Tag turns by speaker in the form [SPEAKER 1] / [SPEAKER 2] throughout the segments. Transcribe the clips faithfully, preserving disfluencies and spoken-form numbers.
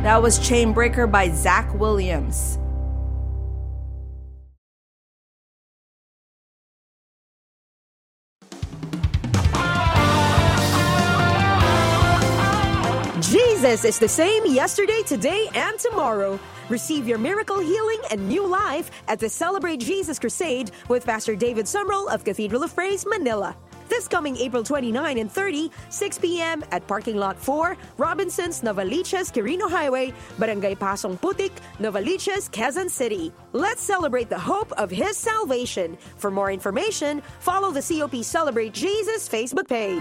[SPEAKER 1] That was Chainbreaker by Zach Williams. Jesus is the same yesterday, today, and tomorrow. Receive your miracle healing and new life at the Celebrate Jesus Crusade with Pastor David Sumrall of Cathedral of Praise, Manila. This coming April twenty-ninth and thirtieth, six p.m. at Parking Lot four, Robinsons, Novaliches, Quirino Highway, Barangay Pasong Putik, Novaliches, Quezon City. Let's celebrate the hope of His salvation. For more information, follow the C O P Celebrate Jesus Facebook page.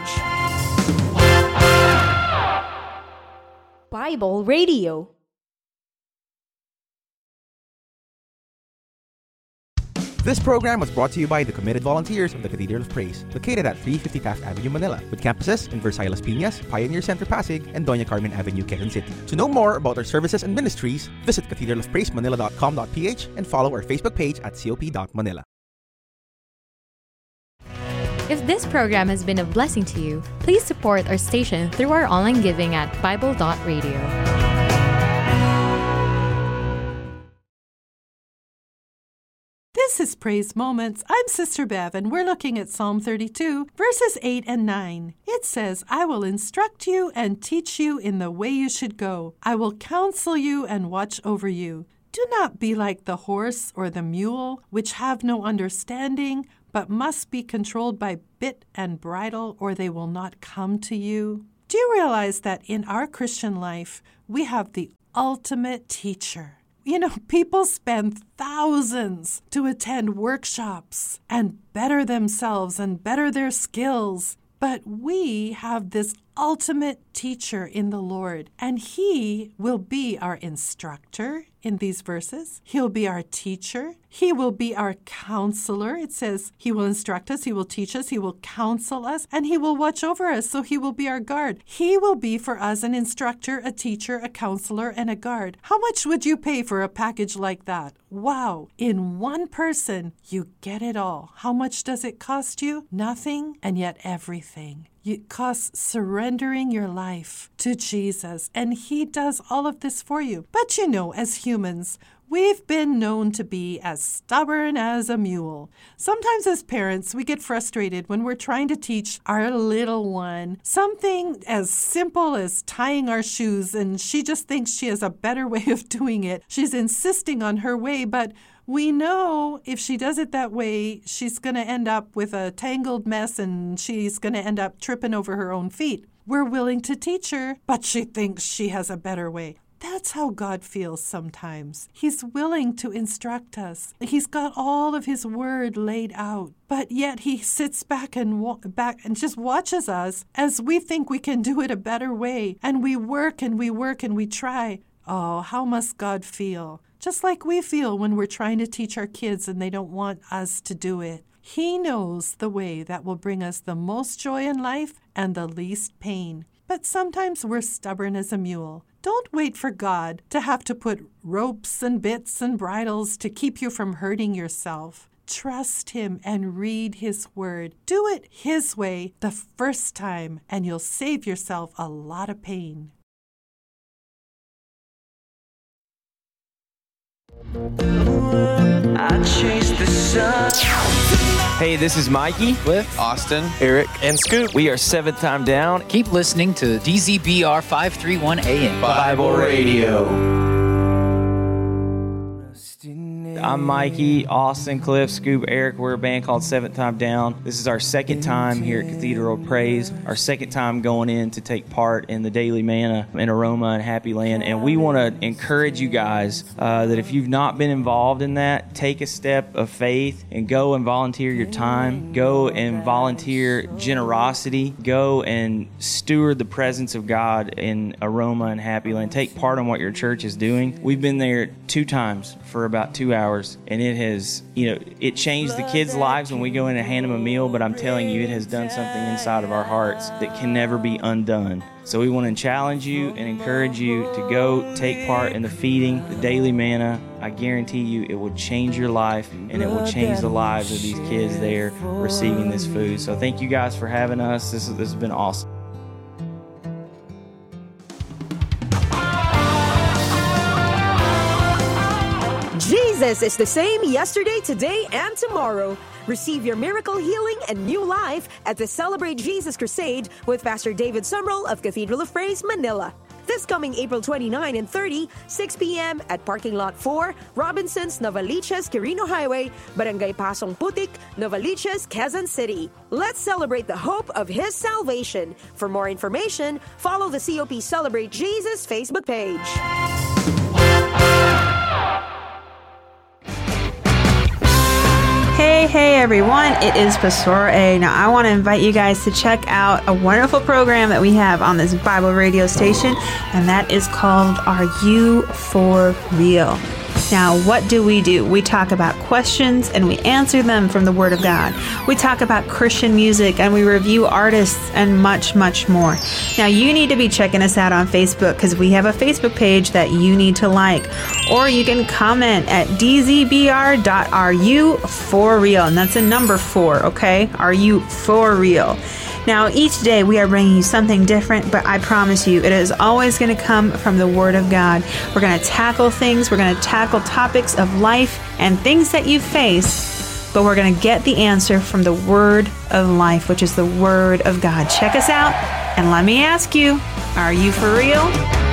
[SPEAKER 2] Bible Radio.
[SPEAKER 3] This program was brought to you by the committed volunteers of the Cathedral of Praise, located at three fifty Taft Avenue, Manila, with campuses in Versailles Piñas, Pioneer Center Pasig, and Doña Carmen Avenue, Quezon City. To know more about our services and ministries, visit cathedral of praise manila dot com dot p h and follow our Facebook page at c o p dot manila.
[SPEAKER 4] If this program has been a blessing to you, please support our station through our online giving at bible dot radio.
[SPEAKER 5] This is Praise Moments. I'm Sister Bev, and we're looking at Psalm thirty-two, verses eight and nine. It says, I will instruct you and teach you in the way you should go. I will counsel you and watch over you. Do not be like the horse or the mule, which have no understanding, but must be controlled by bit and bridle, or they will not come to you. Do you realize that in our Christian life, we have the ultimate teacher? You know, people spend thousands to attend workshops and better themselves and better their skills. But we have this ultimate teacher in the Lord, and He will be our instructor in these verses. He'll be our teacher. He will be our counselor. It says He will instruct us, He will teach us, He will counsel us, and He will watch over us, so He will be our guard. He will be for us an instructor, a teacher, a counselor, and a guard. How much would you pay for a package like that? Wow! In one person, you get it all. How much does it cost you? Nothing, and yet everything. It costs surrendering your life to Jesus, and He does all of this for you. But you know, as humans, we've been known to be as stubborn as a mule. Sometimes as parents, we get frustrated when we're trying to teach our little one something as simple as tying our shoes, and she just thinks she has a better way of doing it. She's insisting on her way, but we know if she does it that way, she's going to end up with a tangled mess, and she's going to end up tripping over her own feet. We're willing to teach her, but she thinks she has a better way. That's how God feels sometimes. He's willing to instruct us. He's got all of His word laid out, but yet He sits back and wa- back and just watches us as we think we can do it a better way, and we work and we work and we try. Oh, how must God feel? Just like we feel when we're trying to teach our kids and they don't want us to do it. He knows the way that will bring us the most joy in life and the least pain. But sometimes we're stubborn as a mule. Don't wait for God to have to put ropes and bits and bridles to keep you from hurting yourself. Trust Him and read His word. Do it His way the first time, and you'll save yourself a lot of pain.
[SPEAKER 6] I chase the sun.
[SPEAKER 7] Hey, this is Mikey,
[SPEAKER 8] Cliff, Austin,
[SPEAKER 7] Eric,
[SPEAKER 8] and Scoop.
[SPEAKER 7] We are Seventh Time Down.
[SPEAKER 9] Keep listening to D Z B R five thirty-one A M
[SPEAKER 8] Bible Radio.
[SPEAKER 7] I'm Mikey, Austin, Cliff, Scoop, Eric. We're a band called Seventh Time Down. This is our second time here at Cathedral of Praise, our second time going in to take part in the Daily Manna in Aroma and Happy Land. And we want to encourage you guys uh, that if you've not been involved in that, take a step of faith and go and volunteer your time. Go and volunteer generosity. Go and steward the presence of God in Aroma and Happy Land. Take part in what your church is doing. We've been there two times for about two hours. And it has, you know, it changed the kids' lives when we go in and hand them a meal, but I'm telling you, it has done something inside of our hearts that can never be undone. So we want to challenge you and encourage you to go take part in the feeding, the Daily Manna. I guarantee you it will change your life, and it will change the lives of these kids there receiving this food. So thank you guys for having us. This, is, this has been awesome.
[SPEAKER 1] Jesus is the same yesterday, today, and tomorrow. Receive your miracle healing and new life at the Celebrate Jesus Crusade with Pastor David Sumrall of Cathedral of Praise, Manila. This coming April twenty-ninth and thirtieth, six p.m. at Parking Lot four, Robinsons, Novaliches, Quirino Highway, Barangay Pasong Putik, Novaliches, Quezon City. Let's celebrate the hope of His salvation. For more information, follow the C O P Celebrate Jesus Facebook page.
[SPEAKER 2] Hey, hey everyone, it is Pastor A. Now I want to invite you guys to check out a wonderful program that we have on this Bible radio station, and that is called Are You For Real? Now, what do we do? We talk about questions and we answer them from the Word of God. We talk about Christian music and we review artists and much, much more. Now, you need to be checking us out on Facebook because we have a Facebook page that you need to like. Or you can comment at d z b r dot are you for real. And that's a number four, okay? Are you for real? Now, each day we are bringing you something different, but I promise you, it is always going to come from the Word of God. We're going to tackle things, we're going to tackle topics of life and things that you face, but we're going to get the answer from the Word of life, which is the Word of God. Check us out, and let me ask you, are you for real?